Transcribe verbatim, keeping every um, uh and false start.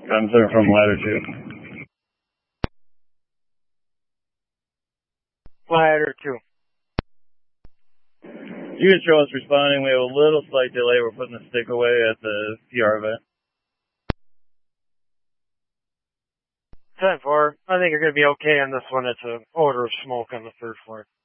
Concern from ladder two. Ladder two. You can show us responding. We have a little slight delay. We're putting the stick away at the P R event. ten four. I think you're going to be okay on this one. It's an odor of smoke on the third floor.